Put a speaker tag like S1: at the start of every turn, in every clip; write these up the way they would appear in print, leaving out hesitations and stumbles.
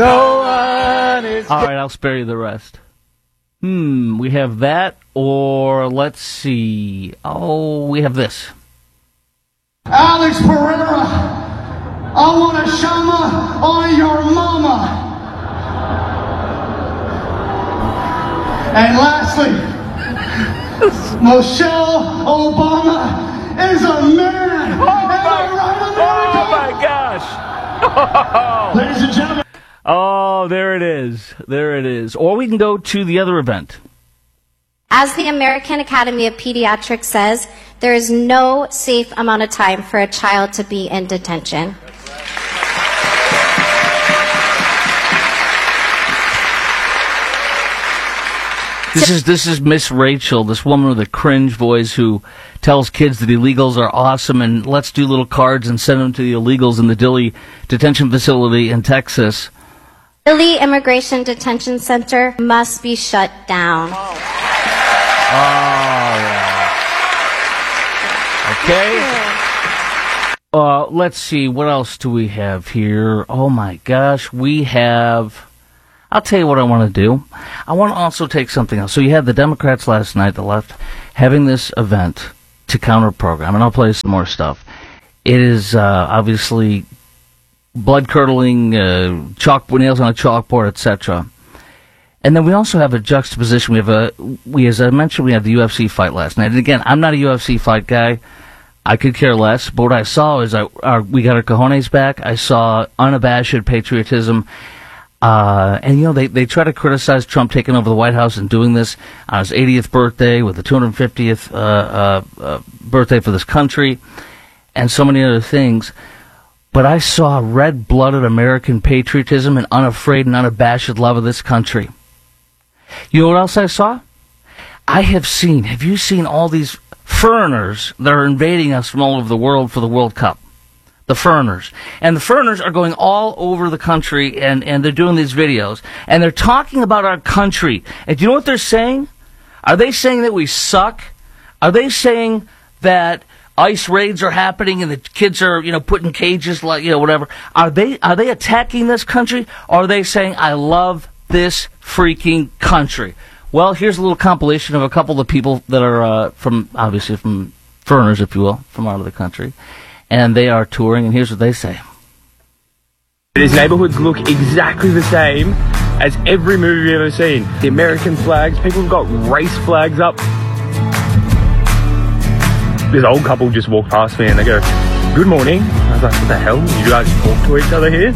S1: All right, I'll spare you the rest. We have that, or let's see. Oh, we have this.
S2: Alex Pereira, I want a shama on your mama. And lastly, Michelle Obama is a man.
S1: Oh my gosh.
S2: Ladies and gentlemen.
S1: Oh, there it is. There it is. Or we can go to the other event.
S3: As the American Academy of Pediatrics says, there is no safe amount of time for a child to be in detention.
S1: This is Miss Rachel, this woman with a cringe voice who tells kids that illegals are awesome and let's do little cards and send them to the illegals in the Dilley detention facility in Texas.
S3: Dilley Immigration Detention Center must be shut down.
S1: Oh, yeah. Okay. Let's see, what else do we have here? Oh my gosh, we have... I'll tell you what I want to do. I want to also take something else. So you had the Democrats last night, the left, having this event to counter-program, and I'll play some more stuff. It is obviously blood-curdling, nails on a chalkboard, etc. And then we also have a juxtaposition. As I mentioned, we had the UFC fight last night. And again, I'm not a UFC fight guy. I could care less. But what I saw is we got our cojones back. I saw unabashed patriotism. And, you know, they try to criticize Trump taking over the White House and doing this on his 80th birthday with the 250th birthday for this country and so many other things. But I saw red-blooded American patriotism and unafraid and unabashed love of this country. You know what else I saw? Have you seen all these foreigners that are invading us from all over the world for the World Cup? The foreigners. And the foreigners are going all over the country, and they're doing these videos. And they're talking about our country. And do you know what they're saying? Are they saying that we suck? Are they saying that ICE raids are happening and the kids are, put in cages, whatever? Are they attacking this country? Or are they saying, I love this freaking country? Well, here's a little compilation of a couple of people that are obviously from foreigners, if you will, from out of the country. And they are touring, and here's what they say.
S4: These neighborhoods look exactly the same as every movie you've ever seen. The American flags, people have got race flags up. This old couple just walked past me and they go, "Good morning." I was like, what the hell? You guys talk to each other here?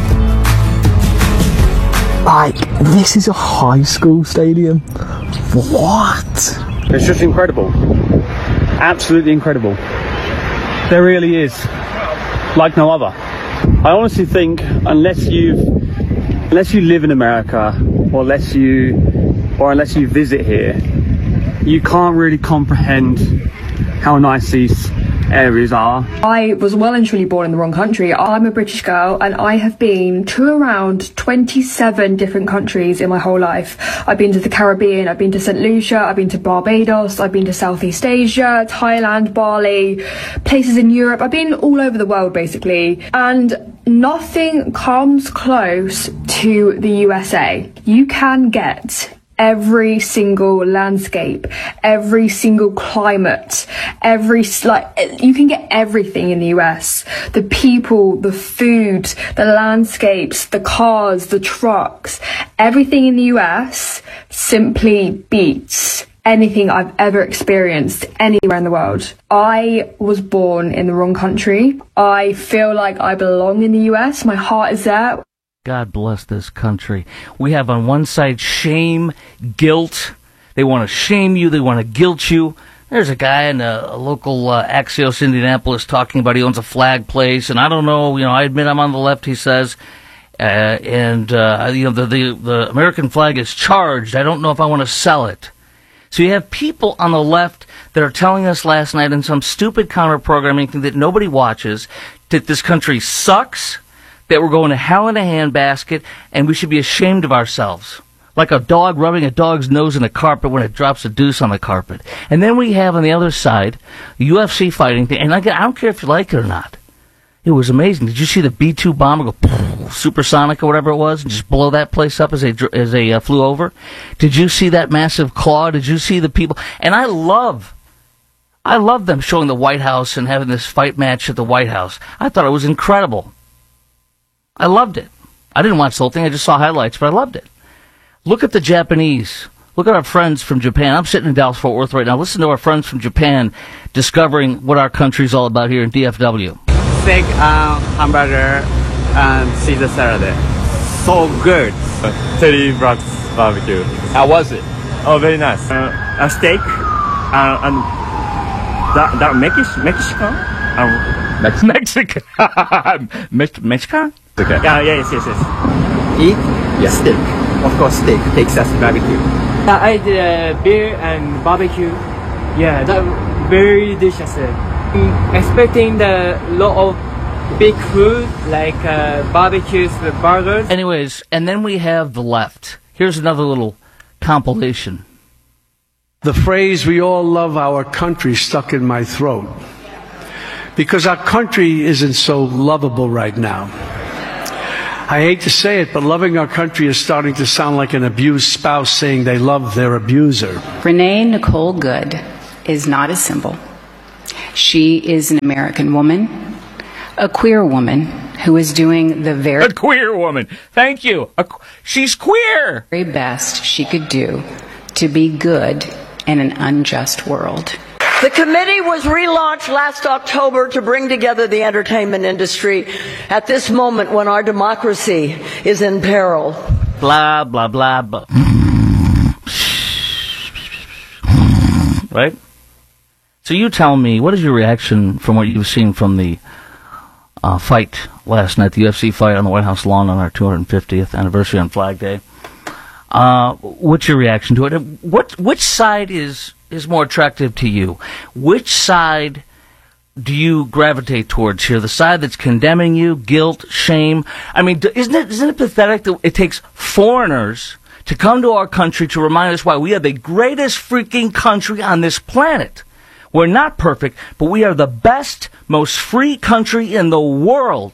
S5: This is a high school stadium. What?
S4: It's just incredible. Absolutely incredible. There really is, like no other. I honestly think unless you live in America, or unless you visit here, you can't really comprehend how nice these areas are.
S6: I was well and truly born in the wrong country. I'm a British girl and I have been to around 27 different countries in my whole life. I've been to the Caribbean, I've been to St. Lucia, I've been to Barbados, I've been to Southeast Asia, Thailand, Bali, places in Europe. I've been all over the world basically, and nothing comes close to the USA. You can get every single landscape, every single climate, you can get everything in the US. The people, the food, the landscapes, the cars, the trucks, everything in the US simply beats anything I've ever experienced anywhere in the world. I was born in the wrong country. I feel like I belong in the US. My heart is there.
S1: God bless this country. We have on one side shame, guilt. They want to shame you. They want to guilt you. There's a guy in a local Axios, Indianapolis, talking about he owns a flag place, and I don't know. I admit I'm on the left. He says, the American flag is charged. I don't know if I want to sell it. So you have people on the left that are telling us last night in some stupid counter-programming thing that nobody watches that this country sucks, that we're going to hell in a handbasket, and we should be ashamed of ourselves. Like a dog rubbing a dog's nose in a carpet when it drops a deuce on the carpet. And then we have on the other side the UFC fighting thing, and I don't care if you like it or not. It was amazing. Did you see the B-2 bomber go supersonic or whatever it was and just blow that place up as they flew over? Did you see that massive claw? Did you see the people? And I love them showing the White House and having this fight match at the White House. I thought it was incredible. I loved it. I didn't watch the whole thing. I just saw highlights, but I loved it. Look at the Japanese. Look at our friends from Japan. I'm sitting in Dallas-Fort Worth right now. Listen to our friends from Japan discovering what our country's all about here in DFW.
S7: Steak, hamburger, and Caesar salad. So good.
S8: Teddy Brooks barbecue.
S7: How was it?
S8: Oh, very nice.
S7: A steak, and that Mexican?
S1: Mexican? Mexican?
S8: Okay.
S7: Yeah, yes. Eat?
S8: Yes.
S7: Steak. Of course, steak. Texas barbecue.
S9: I did beer and barbecue. Yeah, that very delicious. Expecting the lot of big food like barbecues with burgers.
S1: Anyways, and then we have the left. Here's another little compilation.
S10: The phrase, "we all love our country," stuck in my throat. Because our country isn't so lovable right now. I hate to say it, but loving our country is starting to sound like an abused spouse saying they love their abuser.
S11: Renee Nicole Good is not a symbol. She is an American woman, a queer woman who is doing the
S1: A queer woman. Thank you. She's queer.
S11: very best she could do to be good in an unjust world.
S12: The committee was relaunched last October to bring together the entertainment industry at this moment when our democracy is in peril.
S1: Blah, blah, blah, blah. Right? So you tell me, what is your reaction from what you've seen from the fight last night, the UFC fight on the White House lawn on our 250th anniversary on Flag Day? What's your reaction to it? Which side is more attractive to you? Which side do you gravitate towards here? The side that's condemning you, guilt, shame? I mean, isn't it pathetic that it takes foreigners to come to our country to remind us why we are the greatest freaking country on this planet? We're not perfect, but we are the best, most free country in the world.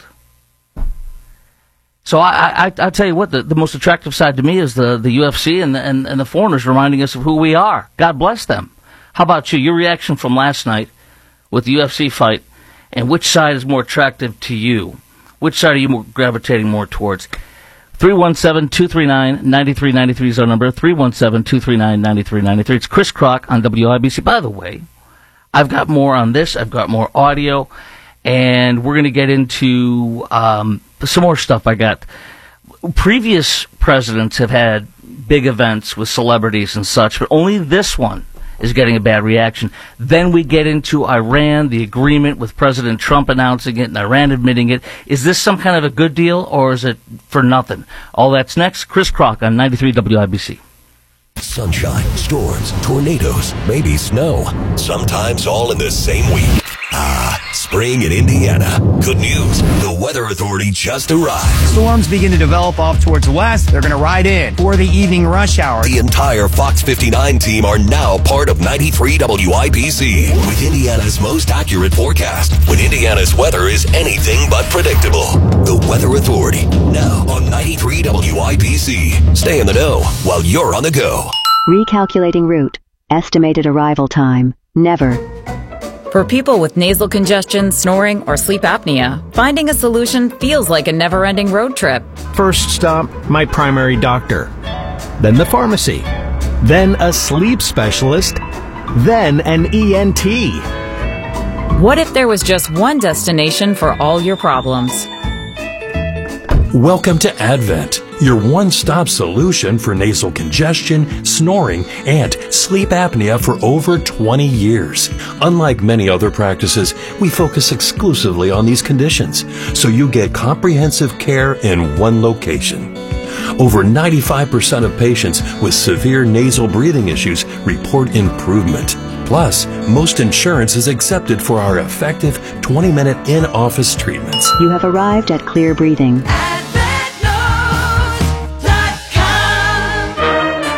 S1: So I'll tell you what, the most attractive side to me is the UFC and the foreigners reminding us of who we are. God bless them. How about you? Your reaction from last night with the UFC fight, and which side is more attractive to you? Which side are you gravitating more towards? 317-239-9393 is our number. 317-239-9393. It's Chris Crock on WIBC. By the way, I've got more on this. I've got more audio. And we're going to get into some more stuff I got. Previous presidents have had big events with celebrities and such, but only this one is getting a bad reaction. Then we get into Iran, the agreement with President Trump announcing it and Iran admitting it. Is this some kind of a good deal, or is it for nothing? All that's next. Chris Crock on 93 WIBC.
S13: Sunshine, storms, tornadoes, maybe snow. Sometimes all in the same week. Spring in Indiana. Good news. The Weather Authority just arrived.
S14: Storms begin to develop off towards the west. They're going to ride in for the evening rush hour.
S13: The entire Fox 59 team are now part of 93 WIBC with Indiana's most accurate forecast when Indiana's weather is anything but predictable. The Weather Authority, now on 93 WIBC. Stay in the know while you're on the go.
S15: Recalculating route. Estimated arrival time. Never.
S16: For people with nasal congestion, snoring, or sleep apnea, finding a solution feels like a never-ending road trip.
S17: First stop, my primary doctor. Then the pharmacy. Then a sleep specialist. Then an ENT.
S16: What if there was just one destination for all your problems?
S18: Welcome to Advent, your one-stop solution for nasal congestion, snoring, and sleep apnea for over 20 years. Unlike many other practices, we focus exclusively on these conditions, so you get comprehensive care in one location. Over 95% of patients with severe nasal breathing issues report improvement. Plus, most insurance is accepted for our effective 20-minute in-office treatments.
S15: You have arrived at Clear Breathing.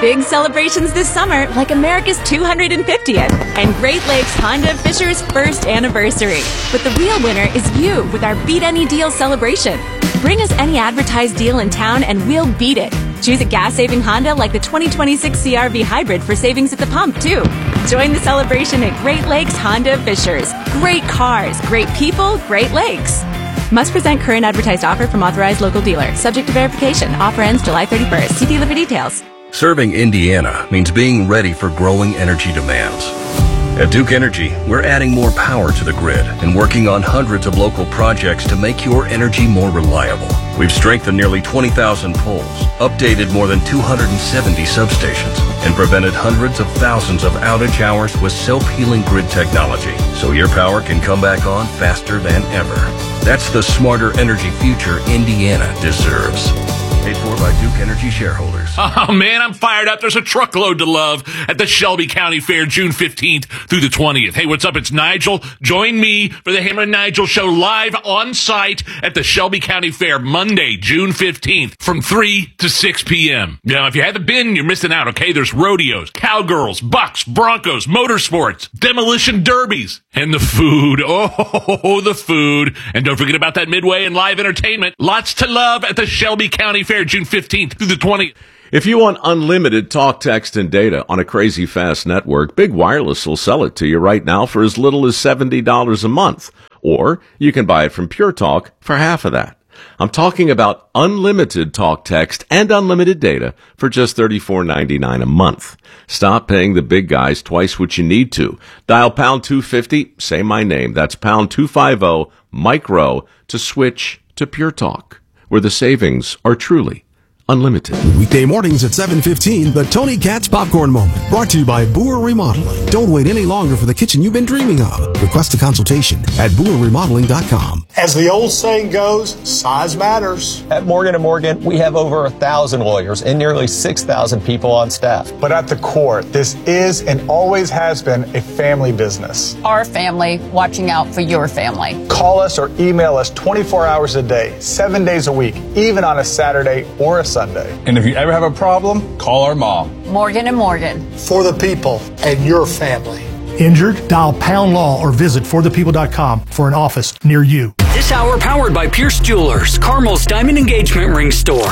S19: big celebrations this summer, like America's 250th and Great Lakes Honda of Fisher's first anniversary. But the real winner is you with our Beat Any Deal celebration. Bring us any advertised deal in town and we'll beat it. Choose a gas-saving Honda like the 2026 CR-V Hybrid for savings at the pump, too. Join the celebration at Great Lakes Honda of Fishers. Great cars, great people, Great Lakes. Must present current advertised offer from authorized local dealer. Subject to verification. Offer ends July 31st. See dealer for details.
S13: Serving Indiana means being ready for growing energy demands. At Duke Energy, we're adding more power to the grid and working on hundreds of local projects to make your energy more reliable. We've strengthened nearly 20,000 poles, updated more than 270 substations, and prevented hundreds of thousands of outage hours with self-healing grid technology, so your power can come back on faster than ever. That's the smarter energy future Indiana deserves. Paid for by Duke Energy shareholders.
S20: Oh, man, I'm fired up. There's a truckload to love at the Shelby County Fair, June 15th through the 20th. Hey, what's up? It's Nigel. Join me for the Hammer and Nigel Show live on site at the Shelby County Fair, Monday, June 15th from 3 to 6 p.m. Now, if you haven't been, you're missing out, okay? There's rodeos, cowgirls, bucks, broncos, motorsports, demolition derbies, and the food. Oh, the food. And don't forget about that Midway and live entertainment. Lots to love at the Shelby County Fair, June 15th through the 20th.
S21: If you want unlimited talk, text, and data on a crazy fast network, Big Wireless will sell it to you right now for as little as $70 a month. Or you can buy it from Pure Talk for half of that. I'm talking about unlimited talk, text, and unlimited data for just $34.99 a month. Stop paying the big guys twice what you need to. Dial pound 250, say my name. That's pound 250 micro to switch to Pure Talk, where the savings are truly unlimited.
S22: Weekday mornings at 7:15, the Tony Katz Popcorn Moment, brought to you by Boer Remodeling. Don't wait any longer for the kitchen you've been dreaming of. Request a consultation at BoerRemodeling.com.
S23: As the old saying goes, size matters.
S24: At Morgan & Morgan, we have over 1,000 lawyers and nearly 6,000 people on staff.
S23: But at the core, this is and always has been a family business.
S25: Our family watching out for your family.
S23: Call us or email us 24 hours a day, 7 days a week, even on a Saturday or a Sunday.
S26: And if you ever have a problem, call our mom.
S25: Morgan & Morgan.
S23: For the people and your family.
S27: Injured? Dial Pound Law or visit forthepeople.com for an office near you.
S28: This hour powered by Pierce Jewelers, Carmel's Diamond Engagement Ring Store.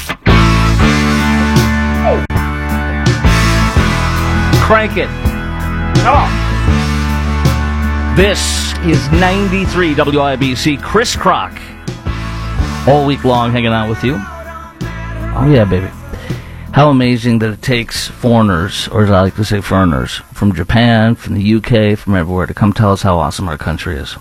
S1: Crank it. This is 93 WIBC. Chris Crock. All week long hanging out with you. Oh, yeah, baby. How amazing that it takes foreigners, or as I like to say, foreigners, from Japan, from the UK, from everywhere, to come tell us how awesome our country is.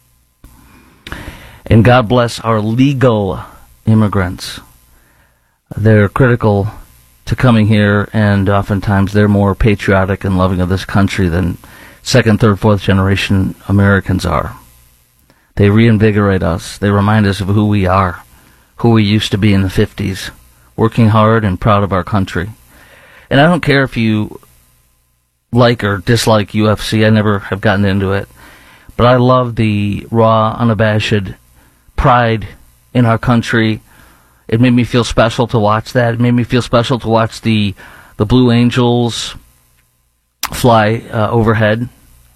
S1: And God bless our legal immigrants. They're critical to coming here, and oftentimes they're more patriotic and loving of this country than second, third, fourth generation Americans are. They reinvigorate us. They remind us of who we are, who we used to be in the 50s. Working hard and proud of our country. And I don't care if you like or dislike UFC. I never have gotten into it. But I love the raw, unabashed pride in our country. It made me feel special to watch that. It made me feel special to watch the Blue Angels fly overhead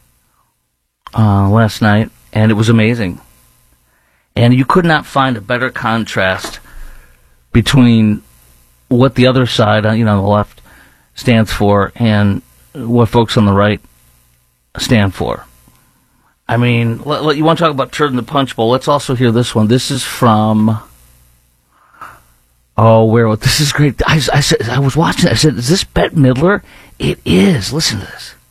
S1: last night. And it was amazing. And you could not find a better contrast between what the other side, on the left, stands for and what folks on the right stand for. I mean, you want to talk about turd in the punch bowl? Let's also hear this one. This is from... this is great. I was watching it. I said, is this Bette Midler? It is. Listen to this.